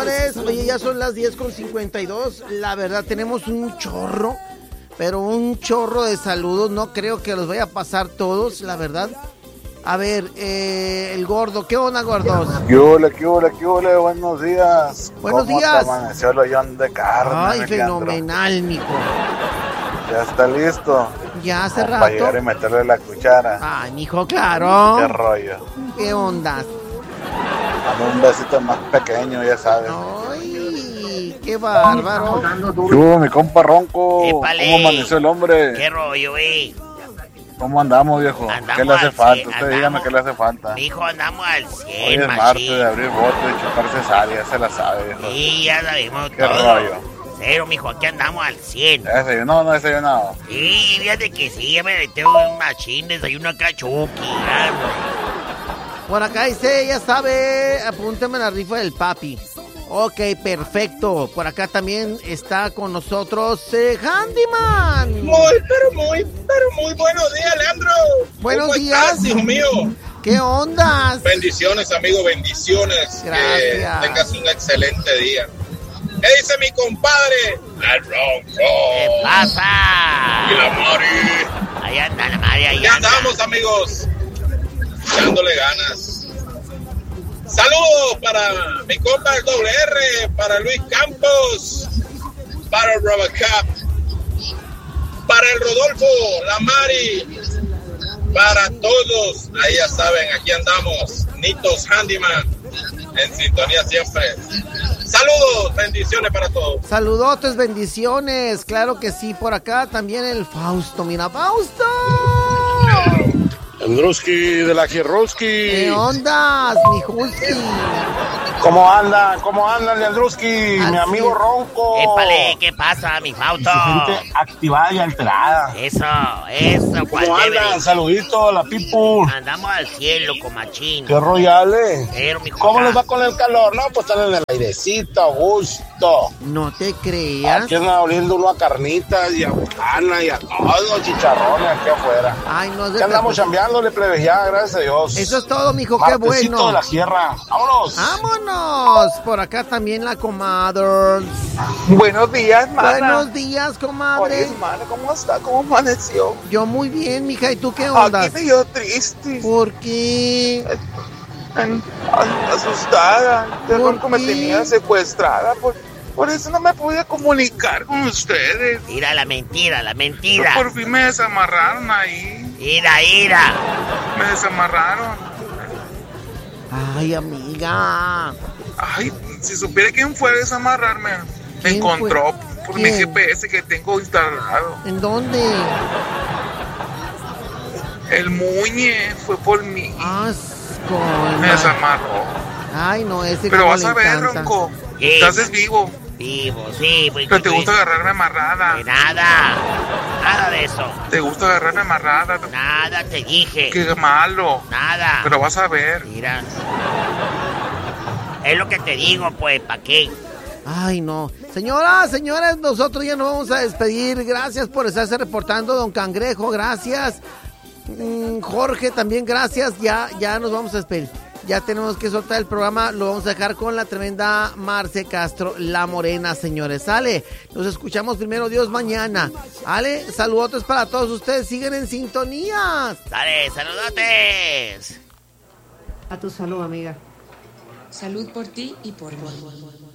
señores. Oye, ya son las 10:52. La verdad, tenemos un chorro, pero un chorro de saludos. No creo que los vaya a pasar todos, la verdad. A ver, el gordo, ¿qué onda, gordos? ¿Qué ole? Buenos días. Buenos días. ¿Cómo te amaneció el hoyón de carne? Ay, fenomenal, mijo. ¿Ya está listo? Ya hace Para rato. llegar y meterle la cuchara. Ay, mijo, claro. ¿Qué rollo? ¿Qué onda? Dame un besito más pequeño, ya sabes. Ay, qué bárbaro. ¿Qué hubo, mi compa Ronco? Épale. ¿Cómo amaneció el hombre? ¿Qué rollo, ¿Cómo andamos, viejo? Andamos ¿Qué le hace al falta? 100, Usted dígame qué le hace falta. Mijo, andamos al 100, Hoy es martes de abrir bote y chuparse sal, ya se la sabe, viejo. Sí, ya sabemos ¿Qué todo. rollo? Cero, mijo, aquí andamos al 100. ¿Ya desayunó o no desayunado? Sí, fíjate que sí, ya me metí un machín, desayuno acá chuki. Por acá dice, ya sabe, apúntame la rifa del papi. Ok, perfecto. Por acá también está con nosotros Handyman. Muy buenos días, Leandro. Buenos ¿Cómo días. estás, hijo mío? ¿Qué ondas? Bendiciones, amigo, bendiciones. Gracias. Que tengas un excelente día. ¿Qué dice mi compadre? El Ronco. ¿Qué pasa? Y la Mari. Ahí anda la Mari, ahí Ya anda. andamos, amigos. Dándole ganas. Saludos para mi compa el doble R, para Luis Campos, para el Robocop, para el Rodolfo, la Mari, para todos. Ahí ya saben, aquí andamos. Nitos Handyman, en sintonía siempre. Saludos, bendiciones para todos. Saludotes, bendiciones. Claro que sí, por acá también el Fausto. Mira, Fausto. Andruski de la Gierroski. ¿Qué ondas, mi Jusky? ¿Cómo andan, Andruski? Mi amigo Ronco. Épale, ¿qué pasa, mi Fausto? Y su gente activada y alterada. Eso, cual ¿Cómo debe. andan? Saludito a la people. Andamos al cielo, comachín. ¿Qué royales? Pero, mijo, ¿Cómo acá. les va con el calor? No, pues están en el airecito, a gusto. No te creas. Aquí anda oliendo uno a carnitas y a botana y a todos chicharrones aquí afuera. Ay, no Ya andamos chambeándole, plebes, ya, gracias a Dios. Eso es todo, mijo, qué Martesito bueno. de la sierra. ¡Vámonos! ¡Vámonos! Por acá también la comadre. Buenos días, mana. Buenos días, comadre. Oye, hermano, ¿cómo está? ¿Cómo amaneció? Yo muy bien, mija. ¿Y tú qué onda? Aquí medio triste. ¿Por qué? Asustada. El ¿Por Ronco me qué? tenía secuestrada. Por eso no me pude comunicar con ustedes. Mira la mentira. Por fin me desamarraron ahí. Ira. Me desamarraron. Ay, amiga. Ay, si supiera quién fue a desamarrarme. Me ¿Quién encontró fue? por ¿Quién? mi GPS que tengo instalado. ¿En dónde? El Muñe fue por mí. Asco. Me desamarró. Ay, no, ese Pero como vas le a ver, encanta. Ronco. ¿Qué? Estás vivo. Vivo, sí. Pues, Pero te gusta agarrarme amarrada. De nada de eso. Te gusta agarrarme amarrada. Nada te dije. Qué malo. Nada. Pero vas a ver. Mira. Es lo que te digo, pues, ¿para qué? Ay, no. Señoras, nosotros ya nos vamos a despedir. Gracias por estarse reportando, don Cangrejo. Gracias. Jorge, también gracias. Ya nos vamos a despedir. Ya tenemos que soltar el programa. Lo vamos a dejar con la tremenda Marce Castro, la morena, señores. Sale. Nos escuchamos primero Dios mañana. Ale, saludos para todos ustedes. Siguen en sintonía. Dale, saludotes. A tu salud, amiga. Salud por ti y por mí.